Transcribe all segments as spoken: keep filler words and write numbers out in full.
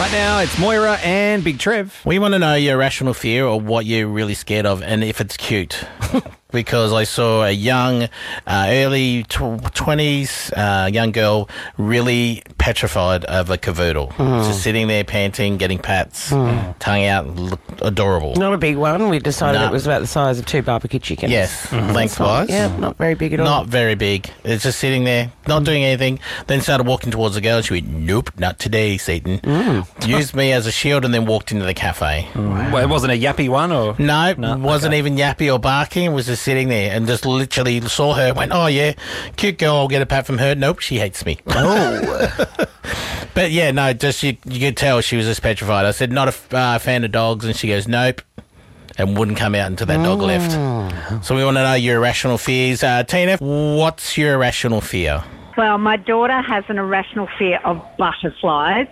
Right now, it's Moira and Big Trev. We want to know your irrational fear or what you're really scared of and if it's cute. Because I saw a young, uh, early tw- twenties uh, young girl really petrified of a cavoodle. Mm. Just sitting there panting, getting pats, mm. tongue out, looked adorable. Not a big one. We decided no. it was about the size of two barbecue chickens. Yes, mm-hmm. lengthwise. Yeah, not very big at all. Not very big. It's just sitting there, not doing anything. Then started walking towards the girl and she went, nope, not today, Satan. Mm. Used me as a shield and then walked into the cafe. Wow. Well, it wasn't a yappy one? or No, no? wasn't okay. even yappy or barking. It was just sitting there and just literally saw her, went, oh, yeah, cute girl, I'll get a pat from her. Nope, she hates me. Oh. But, yeah, no, just you, you could tell she was just petrified. I said, not a f- uh, fan of dogs, and she goes, nope, and wouldn't come out until that oh. dog left. So we want to know your irrational fears. Uh, Tina, what's your irrational fear? Well, my daughter has an irrational fear of butterflies.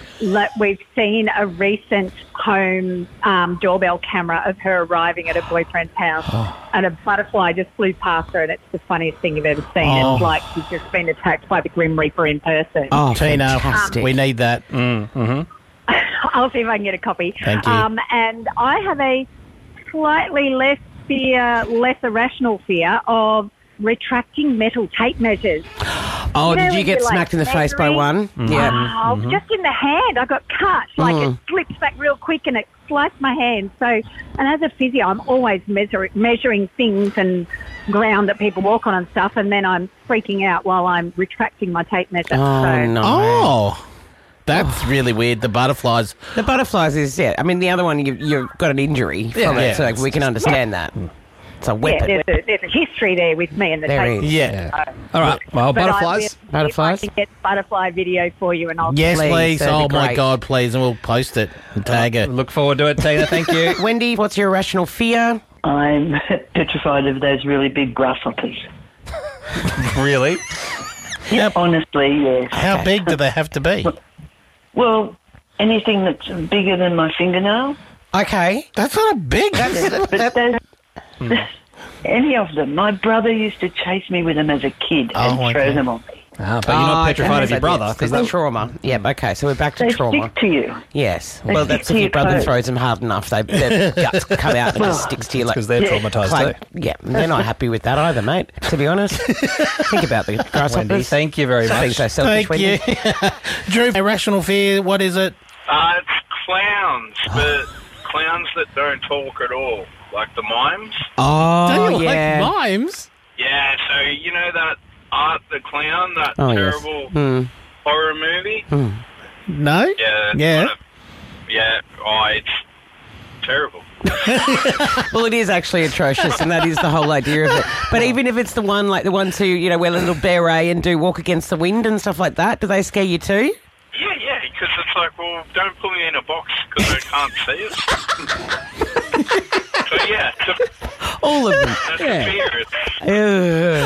We've seen a recent home um, doorbell camera of her arriving at her boyfriend's house oh. and a butterfly just flew past her, and it's the funniest thing you've ever seen. Oh. It's like she's just been attacked by the Grim Reaper in person. Oh, Tina, um, we need that. Mm, mm-hmm. I'll see if I can get a copy. Thank you. Um, and I have a slightly less fear, less irrational fear of retracting metal tape measures. Oh, you know, did you get smacked like in the face by one? Mm-hmm. Yeah. Oh, mm-hmm. Just in the hand. I got cut. Like mm. it slipped back real quick and it sliced my hand. So, and as a physio, I'm always measure- measuring things and ground that people walk on and stuff, and then I'm freaking out while I'm retracting my tape measure. Oh, so, no. Oh. That's really weird. The butterflies. The butterflies is, yeah. I mean, the other one, you, you've got an injury from yeah, it, so yeah. we can understand yeah. that. It's a weapon. Yeah, there's a, there's a history there with me and the there tape. Is. Yeah. So, all right. Well, but butterflies. I, butterflies. If I can get butterfly video for you, and I'll yes, please. please. Oh my God, please, and we'll post it and tag it. Look forward to it, Tina. Thank you, Wendy. What's your irrational fear? I'm petrified of those really big grasshoppers. Really? Yeah, honestly, yes. How okay. big do they have to be? Well, anything that's bigger than my fingernail. Okay, that's not a big. That's, but those, hmm. any of them. My brother used to chase me with them as a kid and oh, throw okay. them on me. Ah, but you're not oh, petrified okay. of your brother. Because that's trauma. Yeah, okay, so we're back to they trauma. Stick to you. Yes. They well, that's if your brother clothes. throws them hard enough, they, their guts come out and it just sticks to you. Because like, they're yeah. traumatised like, too. Yeah, they're not happy with that either, mate, to be honest. Think about the grasshoppers. Wendy, thank you very much. So selfish, thank you. Drew, irrational fear, what is it? Uh, it's clowns, but clowns that don't talk at all, like the mimes. Oh, do you yeah. like mimes? Yeah, so you know that Art the Clown, that oh, terrible yes. mm. horror movie? Mm. No? Yeah. Yeah. Kind of, yeah, oh, it's terrible. Well, it is actually atrocious, and that is the whole idea of it. But even if it's the one, like the ones who, you know, wear a little beret and do walk against the wind and stuff like that, do they scare you too? Yeah, yeah, because it's like, well, don't put me in a box because I can't see it. So, yeah. So, all of them. That's yeah. the fear.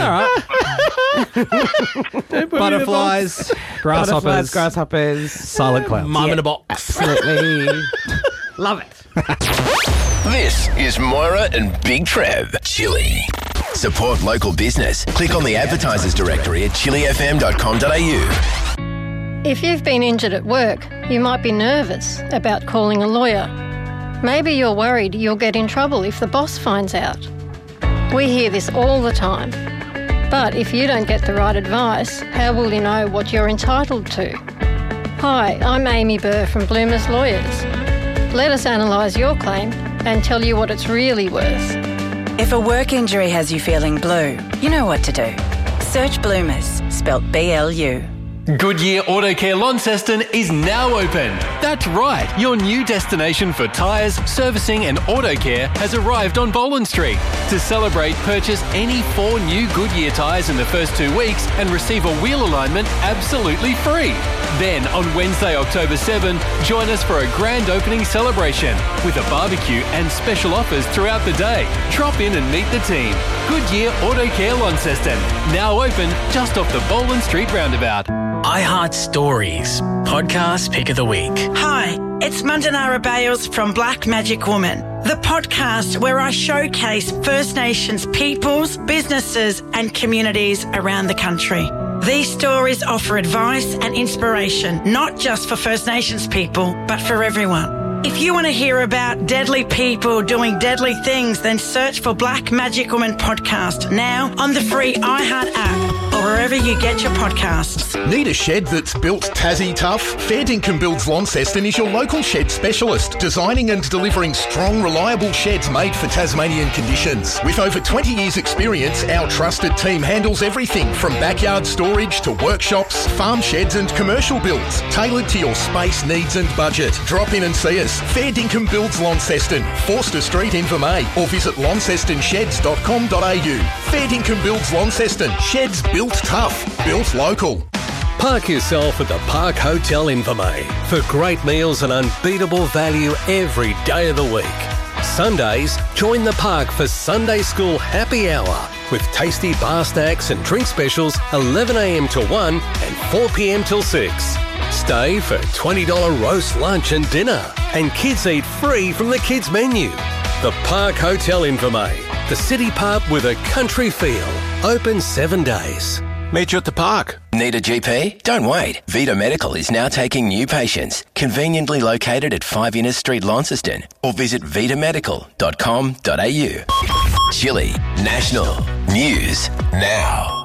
All right. Butterflies, grasshoppers, Butterflies, grasshoppers, silent clowns. Mime yeah. in a box. Absolutely. Love it. This is Moira and Big Trev. Chili. Support local business. Click on the advertisers directory at chili f m dot com dot a u. If you've been injured at work, you might be nervous about calling a lawyer. Maybe you're worried you'll get in trouble if the boss finds out. We hear this all the time. But if you don't get the right advice, how will you know what you're entitled to? Hi, I'm Amy Burr from Bloomers Lawyers. Let us analyse your claim and tell you what it's really worth. If a work injury has you feeling blue, you know what to do. Search Bloomers, spelt B L U. Goodyear Auto Care Launceston is now open. That's right, your new destination for tyres, servicing and auto care has arrived on Boland Street. To celebrate, purchase any four new Goodyear tyres in the first two weeks and receive a wheel alignment absolutely free. Then, on Wednesday, October seventh, join us for a grand opening celebration with a barbecue and special offers throughout the day. Drop in and meet the team. Goodyear Auto Care Launceston, now open just off the Boland Street roundabout. iHeart Stories, podcast pick of the week. Hi, it's Mandanara Bales from Black Magic Woman, the podcast where I showcase First Nations peoples, businesses and communities around the country. These stories offer advice and inspiration, not just for First Nations people, but for everyone. If you want to hear about deadly people doing deadly things, then search for Black Magic Woman podcast now on the free iHeart app or wherever you get your podcasts. Need a shed that's built Tassie tough? Fair Dinkum Builds Launceston is your local shed specialist, designing and delivering strong, reliable sheds made for Tasmanian conditions. With over twenty years experience, our trusted team handles everything from backyard storage to workshops, farm sheds and commercial builds, tailored to your space needs and budget. Drop in and see us. Fair Dinkum Builds Launceston, Forster Street, Invermay, or visit launceston sheds dot com dot a u. Fair Dinkum Builds Launceston. Sheds built tough, built local. Park yourself at the Park Hotel Invermay for great meals and unbeatable value every day of the week. Sundays, join the park for Sunday School Happy Hour with tasty bar snacks and drink specials eleven a m to one and four p m till six. Stay for twenty dollars roast lunch and dinner, and kids eat free from the kids menu. The Park Hotel Invermay, the city pub with a country feel, open seven days. Meet you at the park. Need a G P? Don't wait. Vita Medical is now taking new patients. Conveniently located at five Innes Street, Launceston, or visit vita medical dot com dot a u. Chile National News Now.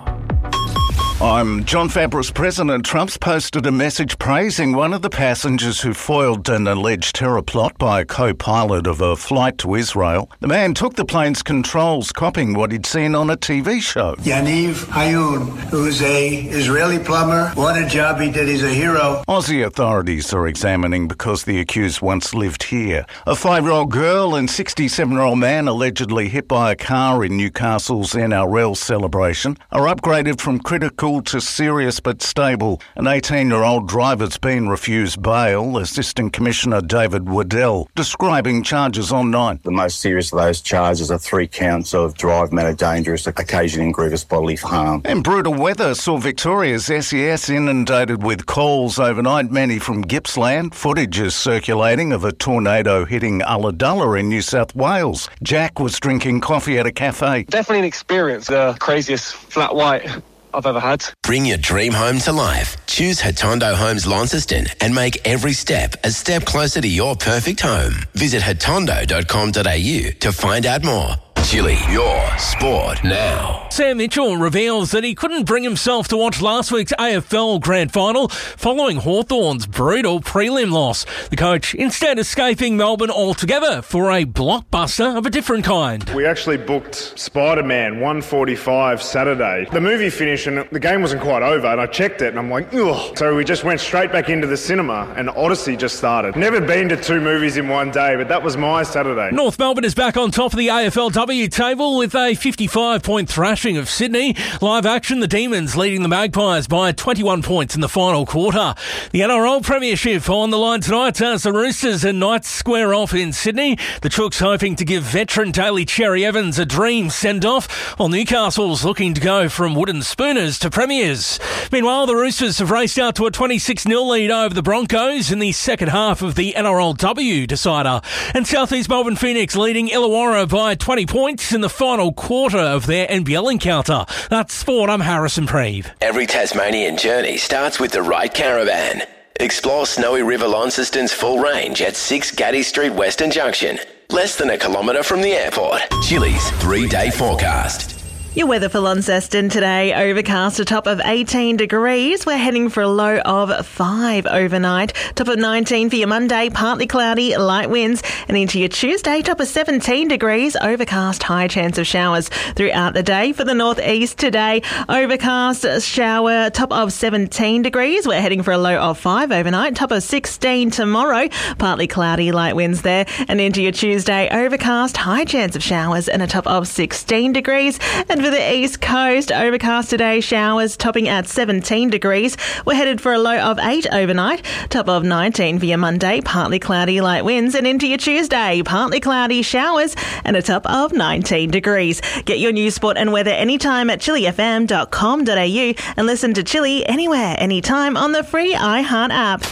I'm John Fabris. President Trump's posted a message praising one of the passengers who foiled an alleged terror plot by a co-pilot of a flight to Israel. The man took the plane's controls, copying what he'd seen on a T V show. Yaniv Hayun, who's a Israeli plumber, what a job he did, he's a hero. Aussie authorities are examining because the accused once lived here. A five-year-old girl and sixty-seven-year-old man allegedly hit by a car in Newcastle's N R L celebration are upgraded from critical to serious but stable. An eighteen-year-old driver's been refused bail, Assistant Commissioner David Waddell describing charges online. The most serious of those charges are three counts of drive matter dangerous, occasioning grievous bodily harm. And brutal weather saw Victoria's S E S inundated with calls overnight, many from Gippsland. Footage is circulating of a tornado hitting Ulladulla in New South Wales. Jack was drinking coffee at a cafe. Definitely an experience, the craziest flat white I've ever had. Bring your dream home to life. Choose Hatondo Homes Launceston and make every step a step closer to your perfect home. Visit hatondo dot com dot a u to find out more. Chile, your sport now. Sam Mitchell reveals that he couldn't bring himself to watch last week's A F L Grand Final following Hawthorn's brutal prelim loss. The coach instead escaping Melbourne altogether for a blockbuster of a different kind. We actually booked Spider-Man one forty-five Saturday. The movie finished and the game wasn't quite over, and I checked it and I'm like, ugh. So we just went straight back into the cinema and Odyssey just started. Never been to two movies in one day, but that was my Saturday. North Melbourne is back on top of the A F L W table with a fifty-five point thrashing of Sydney. Live action, the Demons leading the Magpies by twenty-one points in the final quarter. The N R L Premiership on the line tonight as the Roosters and Knights square off in Sydney. The Chooks hoping to give veteran Daly Cherry Evans a dream send-off, while Newcastle's looking to go from wooden spooners to premiers. Meanwhile, the Roosters have raced out to a twenty-six nil lead over the Broncos in the second half of the N R L W decider. And South East Melbourne Phoenix leading Illawarra by twenty points in the final quarter of their N B L encounter. That's sport. I'm Harrison Preeve. Every Tasmanian journey starts with the right caravan. Explore Snowy River Launceston's full range at six Gaddy Street Western Junction, less than a kilometre from the airport. Chili's three-day forecast. Your weather for Launceston today, overcast, a top of eighteen degrees. We're heading for a low of five overnight. Top of nineteen for your Monday, partly cloudy, light winds. And into your Tuesday, top of seventeen degrees, overcast, high chance of showers throughout the day. For the northeast today, overcast, shower, top of seventeen degrees. We're heading for a low of five overnight, top of sixteen tomorrow, partly cloudy, light winds there. And into your Tuesday, overcast, high chance of showers and a top of sixteen degrees. And for the east coast, overcast today, showers topping at seventeen degrees. We're headed for a low of eight overnight, top of nineteen for your Monday, partly cloudy, light winds. And into your Tuesday, partly cloudy, showers and a top of nineteen degrees. Get your news, sport and weather anytime at chili f m dot com dot a u and listen to Chili anywhere, anytime on the free iHeart app.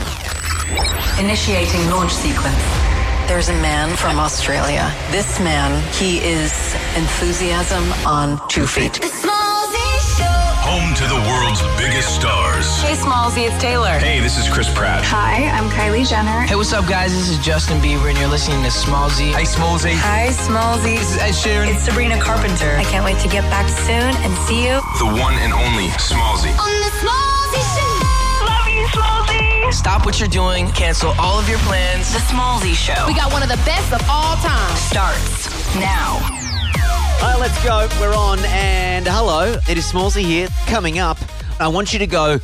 Initiating launch sequence. There's a man from Australia. This man, he is enthusiasm on two feet. The Smallzy Show. Home to the world's biggest stars. Hey, Smallsy, it's Taylor. Hey, this is Chris Pratt. Hi, I'm Kylie Jenner. Hey, what's up, guys? This is Justin Bieber, and you're listening to Smallsy. Hey, Smallsy. Hi, Smallsy. This is Ed Sheeran. It's Sabrina Carpenter. I can't wait to get back soon and see you. The one and only Smallsy. On the Smallsy Show. Love you, Smallsy. Stop what you're doing. Cancel all of your plans. The Smallsy Show. We got one of the best of all time. Starts now. All right, let's go. We're on, and hello, it is Smallsy here. Coming up, I want you to go,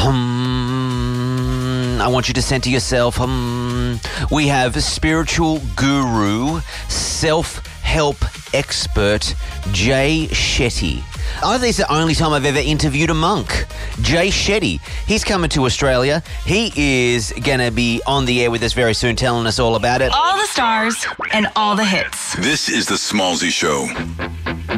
hum. I want you to center yourself, hum. We have spiritual guru, self-help expert, Jay Shetty. I think it's the only time I've ever interviewed a monk. Jay Shetty. He's coming to Australia. He is going to be on the air with us very soon, telling us all about it. All the stars and all the hits. This is the Smallsy Show.